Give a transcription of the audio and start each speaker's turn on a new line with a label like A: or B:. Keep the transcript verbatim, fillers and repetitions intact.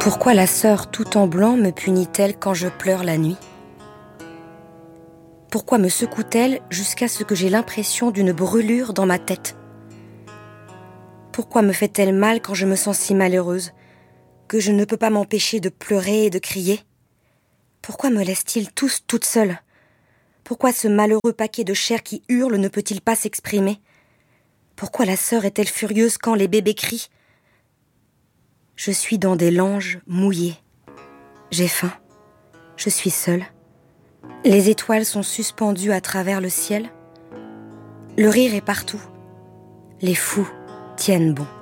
A: Pourquoi la sœur tout en blanc me punit-elle quand je pleure la nuit ? Pourquoi me secoue-t-elle jusqu'à ce que j'ai l'impression d'une brûlure dans ma tête ? Pourquoi me fait-elle mal quand je me sens si malheureuse, que je ne peux pas m'empêcher de pleurer et de crier ? Pourquoi me laissent-ils tous toute seule ? Pourquoi ce malheureux paquet de chair qui hurle ne peut-il pas s'exprimer ? Pourquoi la sœur est-elle furieuse quand les bébés crient ? Je suis dans des langes mouillés. J'ai faim. Je suis seule. Les étoiles sont suspendues à travers le ciel. Le rire est partout. Les fous tiennent bon.